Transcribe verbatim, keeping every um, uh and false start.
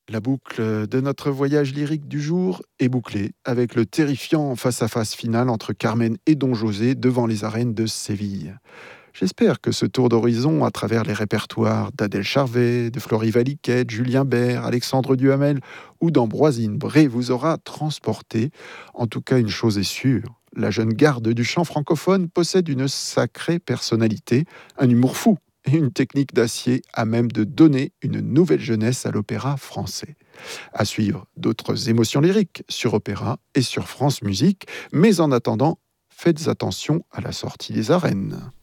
La boucle de notre voyage lyrique du jour est bouclée avec le terrifiant face-à-face final entre Carmen et Don José devant les arènes de Séville. J'espère que ce tour d'horizon à travers les répertoires d'Adèle Charvet, de Florie Valiquet, de Julien Bert, Alexandre Duhamel ou d'Ambroisine Bré vous aura transporté. En tout cas, une chose est sûre, la jeune garde du chant francophone possède une sacrée personnalité, un humour fou et une technique d'acier à même de donner une nouvelle jeunesse à l'opéra français. À suivre d'autres émotions lyriques sur Opéra et sur France Musique, mais en attendant, faites attention à la sortie des arènes.